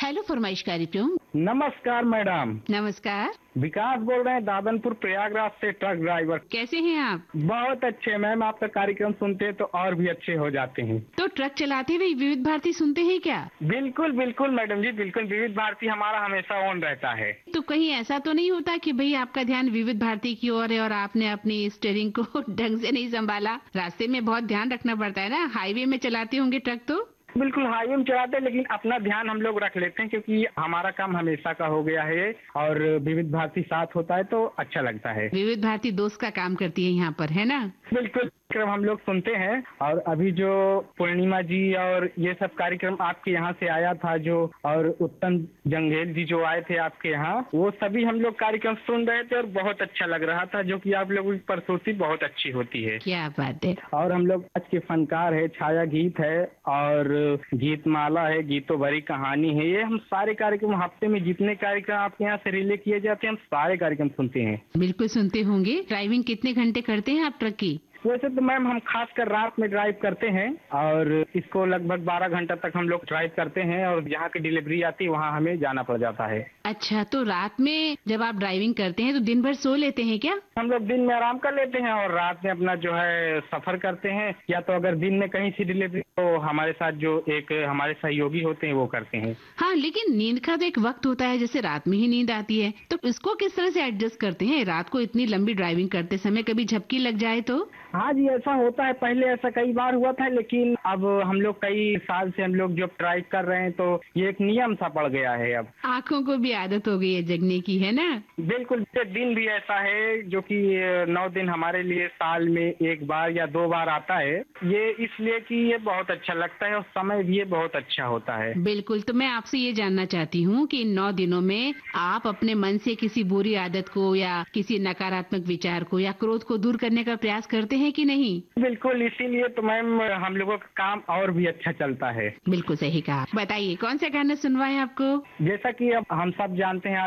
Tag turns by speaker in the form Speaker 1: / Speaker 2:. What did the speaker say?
Speaker 1: Hello फरमाइश कार्यक्रम।
Speaker 2: नमस्कार मैडम।
Speaker 1: नमस्कार।
Speaker 2: विकास बोल रहे हैं दादनपुर प्रयागराज से, ट्रक ड्राइवर।
Speaker 1: कैसे हैं आप?
Speaker 2: बहुत अच्छे मैम, आपका कार्यक्रम सुनते हैं तो और भी अच्छे हो जाते हैं।
Speaker 1: तो ट्रक चलाते हुए विविध भारती सुनते हैं क्या?
Speaker 2: बिल्कुल बिल्कुल मैडम जी, बिल्कुल। विविध भारती हमारा हमेशा ऑन रहता है।
Speaker 1: तो कहीं ऐसा तो नहीं होता कि भाई आपका ध्यान विविध भारती की ओर है और आपने अपनी स्टीयरिंग को ढंग से नहीं संभाला? रास्ते में बहुत ध्यान रखना पड़ता है ना, हाईवे में चलाते होंगे ट्रक तो?
Speaker 2: बिल्कुल हाईवे में चलाते हैं, लेकिन अपना ध्यान हम लोग रख लेते हैं क्योंकि हमारा काम हमेशा का हो गया है और विविध भारती साथ होता है तो अच्छा लगता है।
Speaker 1: विविध भारती दोस्त का काम करती है यहाँ पर, है ना?
Speaker 2: बिल्कुल कार्यक्रम हम लोग सुनते हैं। और अभी जो पूर्णिमा जी और ये सब कार्यक्रम आपके यहाँ से आया था जो, और उत्तम जंगेल जी जो आए थे आपके यहाँ, वो सभी हम लोग कार्यक्रम सुन रहे थे और बहुत अच्छा लग रहा था, जो कि आप लोगों की प्रस्तुति बहुत अच्छी होती है।
Speaker 1: क्या बात है।
Speaker 2: और हम लोग आज के फनकार है, छाया गीत है और गीत माला है, गीतों भरी कहानी है। ये हम सारे कार्यक्रम, हफ्ते में जितने कार्यक्रम आपके यहाँ से रिले किए जाते हैं, हम सारे कार्यक्रम सुनते हैं।
Speaker 1: बिल्कुल सुनते होंगे। ड्राइविंग कितने घंटे करते हैं आप ट्रक की?
Speaker 2: वैसे तो मैम हम खासकर रात में ड्राइव करते हैं और इसको लगभग 12 घंटा तक हम लोग ड्राइव करते हैं और जहाँ की डिलीवरी आती है वहाँ हमें जाना पड़ जाता है।
Speaker 1: अच्छा, तो रात में जब आप ड्राइविंग करते हैं तो दिन भर सो लेते हैं क्या?
Speaker 2: हम लोग दिन में आराम कर लेते हैं और रात में अपना जो है सफर करते हैं, या तो अगर दिन में कहीं से डिलीवरी तो हमारे साथ जो एक हमारे सहयोगी होते हैं वो करते हैं।
Speaker 1: हाँ, लेकिन नींद का तो एक वक्त होता है, जैसे रात में ही नींद आती है, तो इसको किस तरह से एडजस्ट करते हैं? रात को इतनी लंबी ड्राइविंग करते समय कभी झपकी लग जाए तो?
Speaker 2: हाँ जी, ऐसा होता है। पहले ऐसा कई बार हुआ था, लेकिन अब हम लोग कई साल से हम लोग जो ड्राइव कर रहे हैं तो ये एक नियम सा पड़ गया है। अब
Speaker 1: आँखों को भी आदत हो गई है जगने की, है ना?
Speaker 2: बिल्कुल। दिन भी ऐसा है जो कि 9 दिन हमारे लिए साल में एक बार या 2 बार आता है। ये इसलिए कि ये बहुत अच्छा लगता है और समय भी ये बहुत अच्छा होता है।
Speaker 1: बिल्कुल। तो मैं आपसे ये जानना चाहती हूँ कि इन 9 दिनों में आप अपने मन से किसी बुरी आदत को या किसी नकारात्मक विचार को या क्रोध को दूर करने का प्रयास करते हैं कि नहीं?
Speaker 2: बिल्कुल, इसीलिए तो मैम हम लोगों का काम और भी अच्छा चलता है।
Speaker 1: बिल्कुल सही कहा। बताइए कौन सा गाना सुनवाएं आपको?
Speaker 2: जैसा कि अब हम सब जानते हैं